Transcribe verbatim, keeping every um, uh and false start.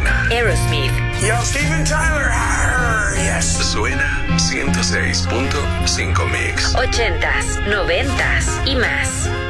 Suena. Aerosmith. Yo, Steven Tyler. Arr, yes. Suena ciento seis punto cinco Mix. Ochentas, noventas y más.